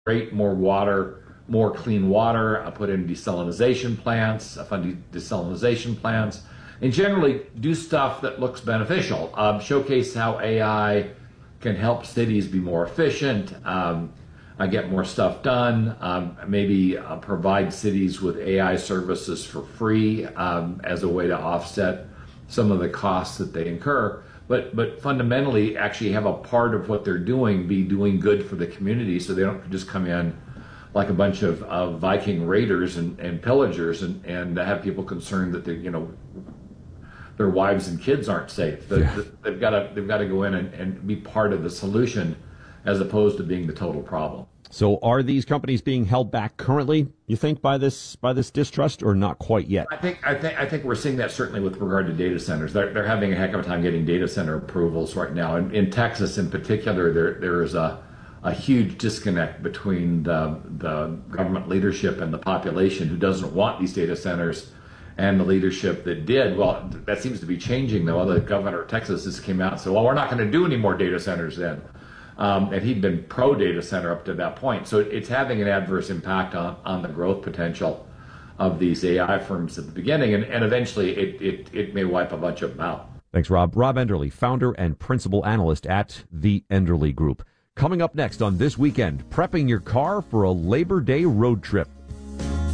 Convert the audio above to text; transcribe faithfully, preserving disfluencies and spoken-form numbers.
create more water, more clean water, uh, put in desalinization plants, uh, fund desalinization plants, and generally do stuff that looks beneficial. Um, showcase how A I can help cities be more efficient, um, uh, get more stuff done, um, maybe uh, provide cities with A I services for free um, as a way to offset some of the costs that they incur. But, but fundamentally actually have a part of what they're doing be doing good for the community, so they don't just come in like a bunch of, of Viking raiders and, and pillagers and, and have people concerned that they, you know, their wives and kids aren't safe. The, yeah. the, they've got to they've got to go in and, and be part of the solution as opposed to being the total problem. So are these companies being held back currently, you think, by this by this distrust, or not quite yet? I think I think I think we're seeing that certainly with regard to data centers. They're they're having a heck of a time getting data center approvals right now. In, in Texas in particular, there there is a a huge disconnect between the the government leadership and the population who doesn't want these data centers and the leadership that did. Well, that seems to be changing, though. The governor of Texas just came out and said, well, we're not going to do any more data centers then. Um, and he'd been pro-data center up to that point. So it's having an adverse impact on, on the growth potential of these A I firms at the beginning. And, and eventually, it, it, it may wipe a bunch of them out. Thanks, Rob. Rob Enderle, founder and principal analyst at the Enderle Group. Coming up next on This Weekend, prepping your car for a Labor Day road trip.